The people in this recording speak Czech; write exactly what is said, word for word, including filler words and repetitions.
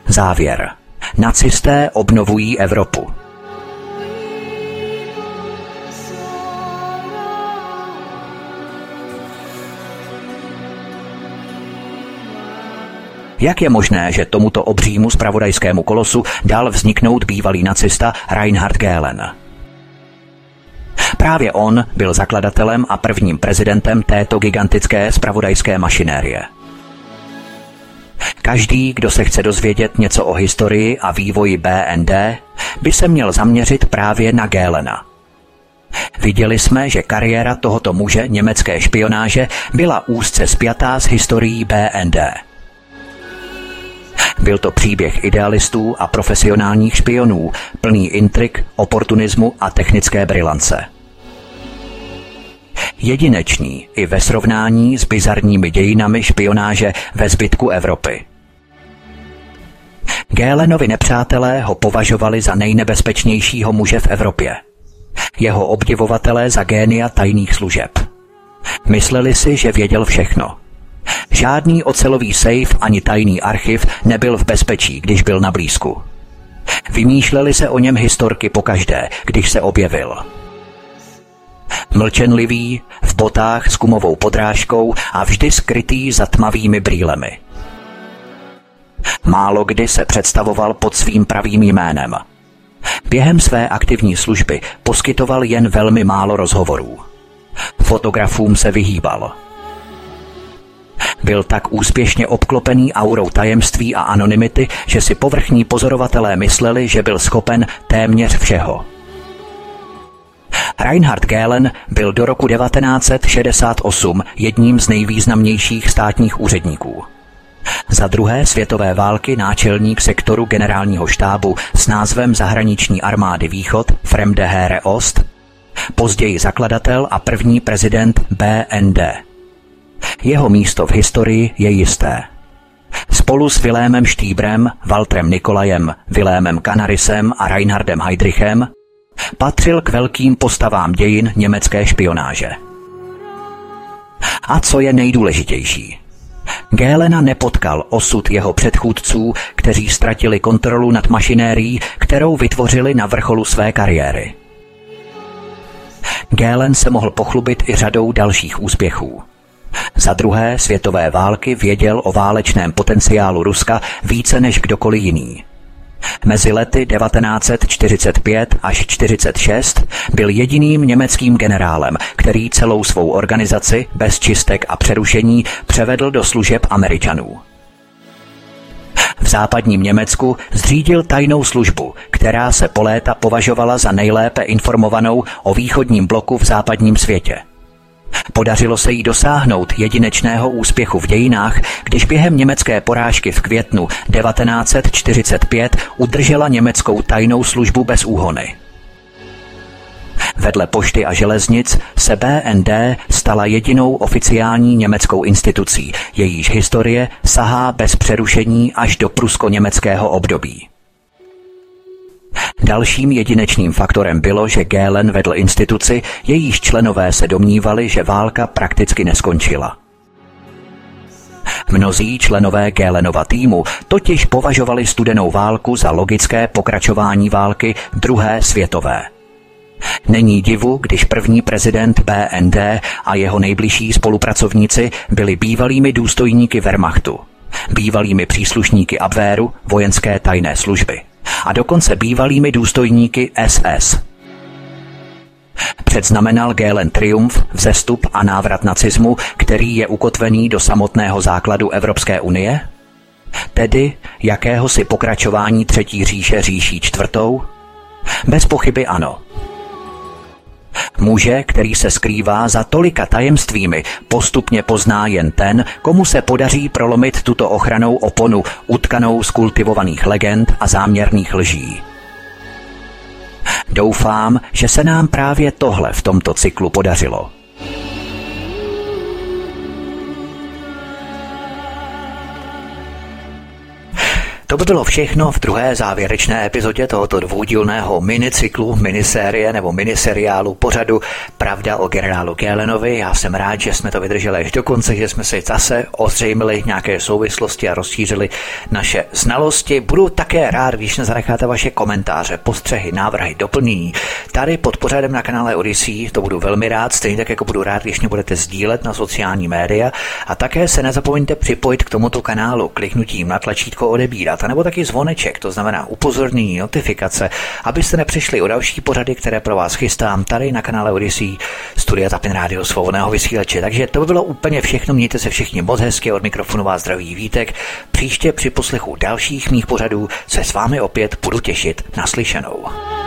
Závěr. Nacisté obnovují Evropu. Jak je možné, že tomuto obřímu zpravodajskému kolosu dal vzniknout bývalý nacista Reinhard Gehlen? Právě on byl zakladatelem a prvním prezidentem této gigantické zpravodajské mašinérie. Každý, kdo se chce dozvědět něco o historii a vývoji B N D, by se měl zaměřit právě na Gehlena. Viděli jsme, že kariéra tohoto muže německé špionáže byla úzce spjatá s historií B N D. Byl to příběh idealistů a profesionálních špionů, plný intrik, oportunismu a technické brilance. Jedinečný i ve srovnání s bizarními dějinami špionáže ve zbytku Evropy. Gehlenovi nepřátelé ho považovali za nejnebezpečnějšího muže v Evropě. Jeho obdivovatelé za génia tajných služeb. Mysleli si, že věděl všechno. Žádný ocelový sejf ani tajný archiv nebyl v bezpečí, když byl na blízku. Vymýšleli se o něm historky pokaždé, když se objevil. Mlčenlivý, v botách s gumovou podrážkou a vždy skrytý za tmavými brýlemi. Málo kdy se představoval pod svým pravým jménem. Během své aktivní služby poskytoval jen velmi málo rozhovorů. Fotografům se vyhýbal. Byl tak úspěšně obklopený aurou tajemství a anonymity, že si povrchní pozorovatelé mysleli, že byl schopen téměř všeho. Reinhard Gehlen byl do roku devatenáct set šedesát osm jedním z nejvýznamnějších státních úředníků. Za druhé světové války náčelník sektoru generálního štábu s názvem Zahraniční armády Východ Fremde Heere Ost, později zakladatel a první prezident B N D. Jeho místo v historii je jisté. Spolu s Vilémem Štýbrem, Walterem Nikolajem, Vilémem Canarisem a Reinhardem Heydrichem patřil k velkým postavám dějin německé špionáže. A co je nejdůležitější? Gehlena nepotkal osud jeho předchůdců, kteří ztratili kontrolu nad mašinérií, kterou vytvořili na vrcholu své kariéry. Gehlen se mohl pochlubit i řadou dalších úspěchů. Za druhé světové války věděl o válečném potenciálu Ruska více než kdokoliv jiný. Mezi lety devatenáct set čtyřicet pět až čtyřicet šest byl jediným německým generálem, který celou svou organizaci bez čistek a přerušení převedl do služeb Američanů. V západním Německu zřídil tajnou službu, která se po léta považovala za nejlépe informovanou o východním bloku v západním světě. Podařilo se jí dosáhnout jedinečného úspěchu v dějinách, když během německé porážky v květnu devatenáct set čtyřicet pět udržela německou tajnou službu bez úhony. Vedle pošty a železnic se B N D stala jedinou oficiální německou institucí, jejíž historie sahá bez přerušení až do prusko-německého období. Dalším jedinečným faktorem bylo, že Gehlen vedl instituci, jejíž členové se domnívali, že válka prakticky neskončila. Mnozí členové Gehlenova týmu totiž považovali studenou válku za logické pokračování války druhé světové. Není divu, když první prezident B N D a jeho nejbližší spolupracovníci byli bývalými důstojníky Wehrmachtu, bývalými příslušníky Abwehru, vojenské tajné služby, a dokonce bývalými důstojníky S S. Předznamenal Gehlen triumf, vzestup a návrat nacismu, který je ukotvený do samotného základu Evropské unie? Tedy jakéhosi pokračování Třetí říše říší čtvrtou? Bez pochyby ano. Muže, který se skrývá za tolika tajemstvími, postupně pozná jen ten, komu se podaří prolomit tuto ochrannou oponu utkanou z kultivovaných legend a záměrných lží. Doufám, že se nám právě tohle v tomto cyklu podařilo. To by bylo všechno v druhé závěrečné epizodě tohoto dvoudílného minicyklu, minisérie nebo miniseriálu pořadu Pravda o generálu Kälenovi. Já jsem rád, že jsme to vydrželi až do konce, že jsme si zase ozřejmili nějaké souvislosti a rozšířili naše znalosti. Budu také rád, když nezanecháte vaše komentáře, postřehy, návrhy, doplnění. Tady pod pořadem na kanále Odyssey to budu velmi rád, stejně tak jako budu rád, když mě budete sdílet na sociální média a také se nezapomeňte připojit k tomuto kanálu kliknutím na tlačítko odebírat, nebo taky zvoneček, to znamená upozornění, notifikace, abyste nepřišli o další pořady, které pro vás chystám tady na kanále Odyssey, Studia Tapin Rádio Svobodného vysílače. Takže to by bylo úplně všechno, mějte se všichni moc hezky, od mikrofonu vás zdraví Vítek. Příště při poslechu dalších mých pořadů se s vámi opět budu těšit. Naslyšenou.